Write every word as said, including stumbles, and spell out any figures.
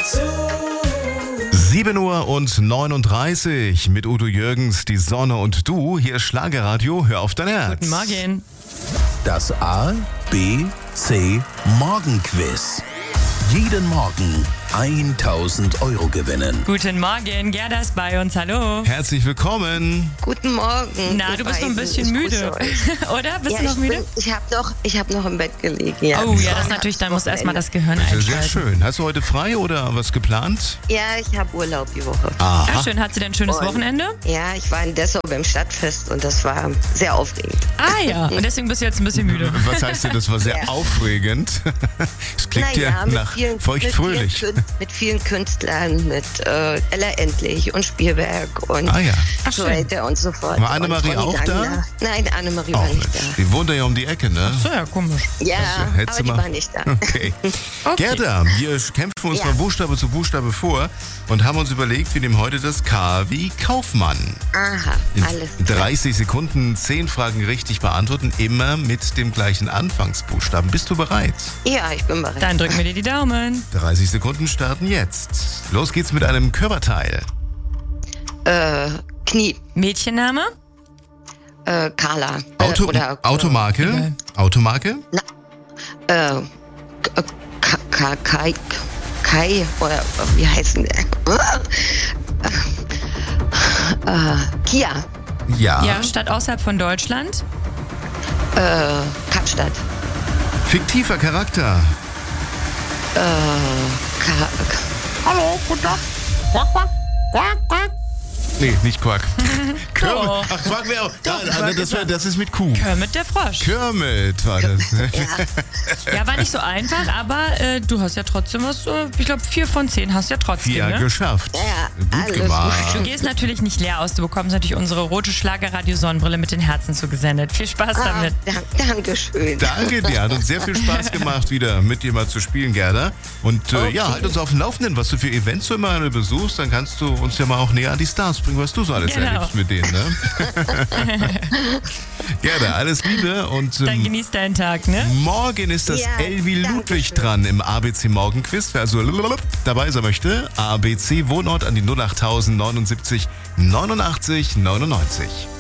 zu. sieben Uhr und neununddreißig mit Udo Jürgens, die Sonne und du. Hier ist Schlagerradio, hör auf dein Herz. Guten Morgen. Das A, B, C Morgenquiz. Jeden Morgen tausend Euro gewinnen. Guten Morgen, Gerda ist bei uns, hallo. Herzlich willkommen. Guten Morgen. Na, du bist noch ein Beweisen, bisschen ich müde, grüße euch. oder? Bist ja, du noch ich müde? Bin, ich habe noch, ich hab noch im Bett gelegen, ja. Oh ja, das ist natürlich, dann muss erstmal das Gehirn Sehr, einschalten. sehr schön. Hast du heute frei oder was geplant? Ja, ich habe Urlaub die Woche. Aha. Ja, schön. Hat sie denn ein schönes Und- Wochenende? Ja, ich war in Dessau beim Stadtfest und das war sehr aufregend. Ah ja, und deswegen bist du jetzt ein bisschen müde. Was heißt denn, das war sehr Ja. aufregend? Es klingt Naja, ja mit nach vielen- feuchtfröhlich. Mit vielen, Kün- mit vielen Künstlern, mit äh, Ella Endlich und Spielberg und Ah ja. Ach, so schön. weiter und so fort. War Annemarie Und Ronny auch da? Dangler. Nein, Annemarie Oh, war nicht Mensch, da. die wohnt ja um die Ecke, ne? So, ja, komisch. Ja, Hättest aber du die mal- war nicht da. Okay. Okay. Gerda, wir kämpfen uns Ja. von Buchstabe zu Buchstabe vor und haben uns überlegt, wir nehmen heute das K wie Kaufmann. Aha, In alles klar. dreißig Sekunden zehn Fragen richtig beantworten, immer mit dem gleichen Anfangsbuchstaben. Bist du bereit? Ja, ich bin bereit. Dann drücken wir dir die Daumen. dreißig Sekunden starten jetzt. Los geht's mit einem Körperteil. Äh, Knie, Mädchenname? äh, Carla. Äh, Auto, oder, Automarke. egal. Automarke. Äh, K- K- K- Kai, Kai, oder äh, wie heißen der? Äh, Kia, Ja. Ja, Stadt außerhalb von Deutschland? äh, Kapstadt, Fiktiver Charakter. äh, Ka Hallo, guten Tag. Quack, quack, quack, quack. Nee, nicht Quack. Kermit. Doch. Ach, Quack wäre auch. Doch, Ja, Quack das, wär, ist das ist mit Q. Kermit der Frosch. Kermit war das. Ja, war nicht so einfach, aber äh, du hast ja trotzdem was, äh, ich glaube vier von zehn hast ja trotzdem, Ja, ne? geschafft. Ja, Gut alles gemacht. Du gehst natürlich nicht leer aus, du bekommst natürlich unsere rote Schlagerradio-Sonnenbrille mit den Herzen zugesendet. Viel Spaß Ah, damit. dank, Dankeschön. Danke dir, hat uns sehr viel Spaß gemacht, wieder mit dir mal zu spielen, Gerda. Und äh, ja, Okay. halt uns auf dem Laufenden, was du für Events so immer besuchst, dann kannst du uns ja mal auch näher an die Stars bringen, was du so alles Genau. erlebst mit denen, ne? Gerda, alles Liebe und Dann ähm, genieß deinen Tag, ne? morgen ist das Ja, Elvi danke Ludwig schön. dran im A B C Morgenquiz. Wer also dabei sein möchte, A B C Wohnort an die null acht null neunundsiebzig neunundachtzig neunundneunzig.